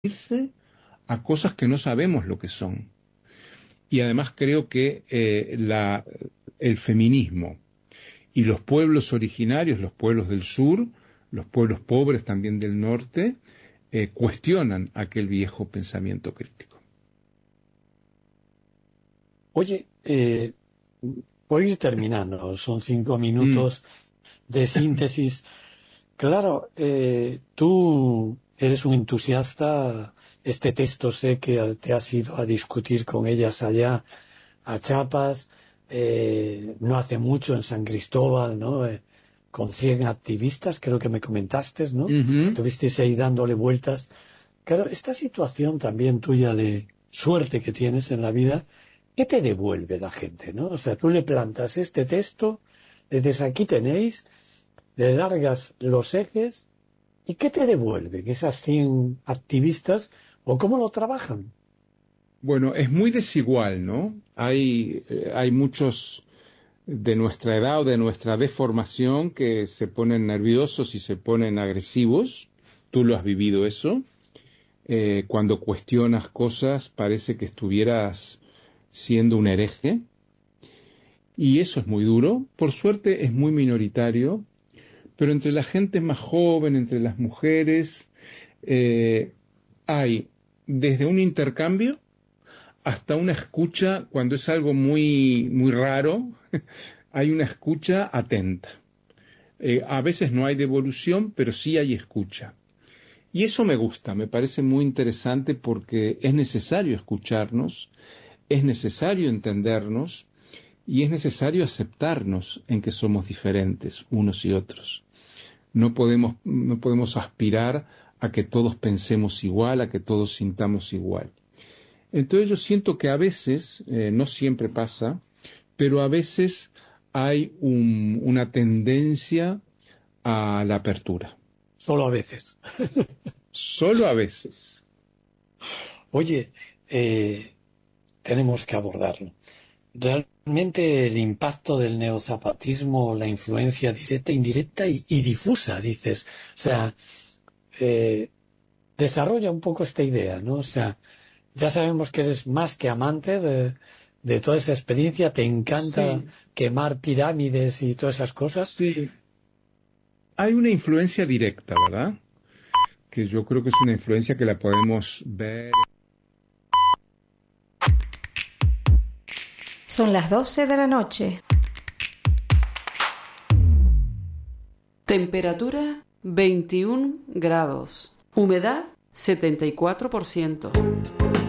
irse a cosas que no sabemos lo que son. Y además creo que el feminismo y los pueblos originarios, los pueblos del sur, los pueblos pobres también del norte, cuestionan aquel viejo pensamiento crítico. Oye, voy a ir terminando, son 5 minutos de síntesis. Claro, tú eres un entusiasta, este texto sé que te has ido a discutir con ellas allá a Chiapas, no hace mucho en San Cristóbal, ¿no? Con 100 activistas, creo que me comentaste, ¿no? Estuvisteis ahí dándole vueltas. Claro, esta situación también tuya de suerte que tienes en la vida, ¿qué te devuelve la gente, no? O sea, tú le plantas este texto, le dices, aquí tenéis, le largas los ejes, ¿y qué te devuelven esas 100 activistas o cómo lo trabajan? Bueno, es muy desigual, ¿no? Hay muchos de nuestra edad o de nuestra deformación que se ponen nerviosos y se ponen agresivos. Tú lo has vivido eso. Cuando cuestionas cosas parece que estuvieras siendo un hereje. Y eso es muy duro. Por suerte es muy minoritario. Pero entre la gente más joven, entre las mujeres, hay desde un intercambio hasta una escucha, cuando es algo muy, muy raro, hay una escucha atenta. A veces no hay devolución, pero sí hay escucha. Y eso me gusta, me parece muy interesante porque es necesario escucharnos, es necesario entendernos y es necesario aceptarnos en que somos diferentes unos y otros. No podemos aspirar a que todos pensemos igual, a que todos sintamos igual. Entonces yo siento que a veces, no siempre pasa, pero a veces hay una tendencia a la apertura. Solo a veces. Solo a veces. Oye, tenemos que abordarlo. Realmente el impacto del neozapatismo, la influencia directa, indirecta y difusa, dices. O sea, desarrolla un poco esta idea, ¿no? O sea, ya sabemos que eres más que amante de toda esa experiencia, te encanta quemar pirámides y todas esas cosas. Sí. Hay una influencia directa, ¿verdad? Que yo creo que es una influencia que la podemos ver. Son las 12 de la noche. Temperatura 21 grados. Humedad 74%.